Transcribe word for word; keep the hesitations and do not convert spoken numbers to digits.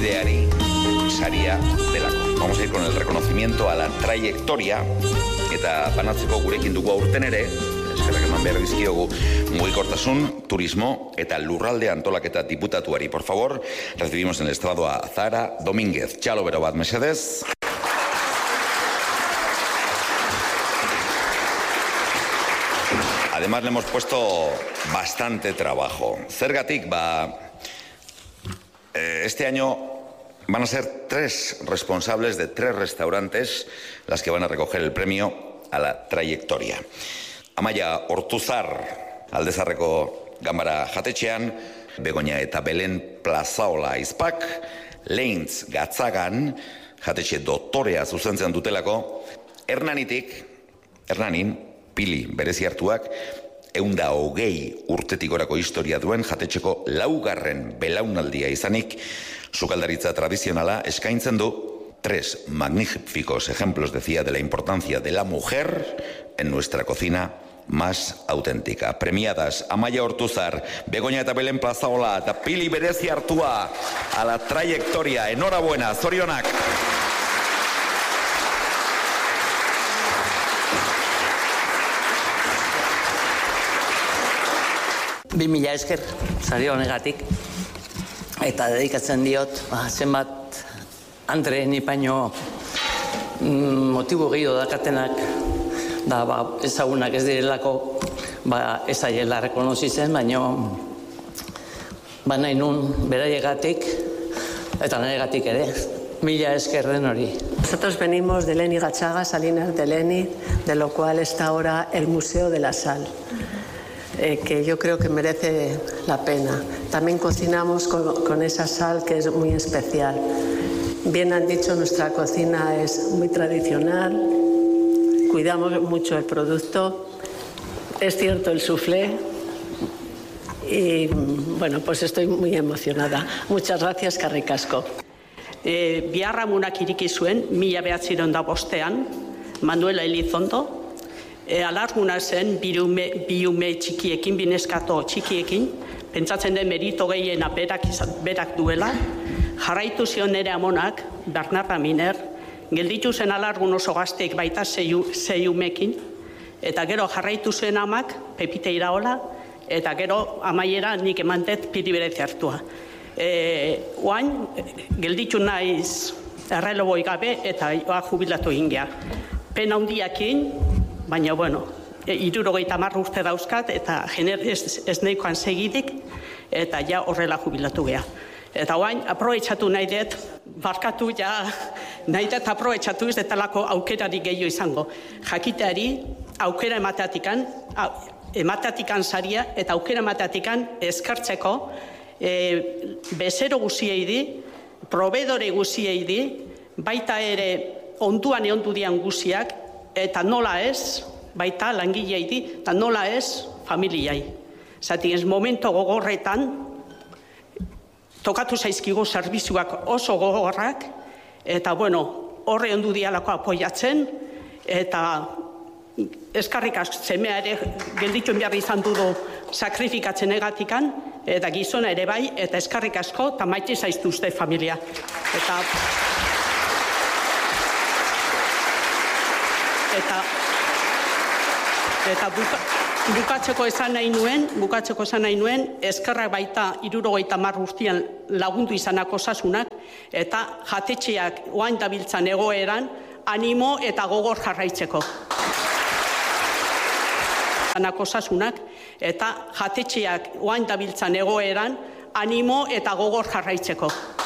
taldeari saria delako. Vamos a ir con el reconocimiento a la trayectoria eta banatzeko gurekin dugu aurten ere, eskerrak eman behar dizkiogu, mugikortasun, turismo eta lurralde antolaketa diputatuari. Por favor, recibimos en el estrado a Zahara Domínguez. Txalo bero bat, mesedez. Además le hemos puesto bastante trabajo. Zergatik, ba, eh, este año van a ser tres responsables de tres restaurantes las que van a recoger el premio a la trayectoria. Amaia Ortuzar, Aldezarreko Ganbara jatetxean, Begoña eta Belen Plazaola Aizpak, Leintz Gatzagan, jatetxe doktorea zuzentzen dutelako, Hernanitik, Hernanin, Pili berezi hartuak, eunda hogei urtetik orako historia duen jatetxeko laugarren belaunaldia izanik, sukaldaritza tradizionala eskaintzen du tres magníficos ejemplos, decía, de la importancia de la mujer en nuestra cocina más auténtica. Premiadas Amaia Ortuzar, Begoña eta Belen Plazaola eta Pili berezi hartua a la trayectoria. Enhorabuena, zorionak! Bi mila esker, sari honegatik, eta dedikatzen diot, ba, zenbat Andre nipaino motibo gehiago dakatenak, da, ba, ezagunak ez direlako, ba, ez aiela rekonozitzen, baino, ba, nahi nun beraiegatik, eta nahigatik ere, mila esker den hori. Nosotros venimos de Leni Gatzaga, Salinas de Leni, de lo cual está ahora el Museo de la Sal. Eh, que yo creo que merece la pena. También cocinamos con, con esa sal que es muy especial. Bien han dicho, nuestra cocina es muy tradicional, cuidamos mucho el producto, es cierto el soufflé y bueno, pues estoy muy emocionada. Muchas gracias, karrik asko. E, biharramunak iriki zuen, mila behatziron da bostean, Manuela Elizondo, E, alarguna zen biume, biume txikiekin, bineskato txikiekin, pentsatzen den merito gehiena berak, berak duela, jarraitu zion nere amonak, Bernard Raminer, gelditu zen alargun oso gazteek baita zeiumekin, eta gero jarraitu zen amak, Pepite Iraola, eta gero amaiera nik emantet Pili berezi hartua. E, oain, gelditu naiz erreloboi gabe eta jubilatu ingea. Pena handiakin, baina, bueno, hirurogeita hamar urte dauzkat, eta gener, ez, ez neikoan segidik, eta ja horrela jubilatu geha. Eta oain, aprobetxatu nahi dut, barkatu ja, nahi dut aprobetxatu ez detalako aukerari gehiago izango. Jakiteari, aukera emateatikan, emateatikan saria, eta aukera emateatikan eskartzeko, e, bezero guziei di, probedore guziei di, baita ere onduan eondu dian guziak, eta nola ez, baita langilei di, eta nola ez, familiai. Zati, ez momento gogorretan, tokatu zaizkigu zerbitzuak oso gogorrak, eta, bueno, horre ondu dialako apoiatzen, eta eskarrik asko zemea ere geldituen behar izan dudu sakrifikatzen egatikan, eta gizona ere bai, eta eskarrik asko, eta maite zaiztuzte familia. Eta... Eta, eta buka, bukatzeko esan nahi nuen, bukatzeko esan nahi nuen, eskerrak baita hirurogeita hamar urtean lagundu izanak osasunak, eta jatetxeak oain dabiltzan egoeran, animo eta gogor jarraitzeko. Osasunak, eta jatetxeak oain dabiltzan egoeran, animo eta gogor jarraitzeko.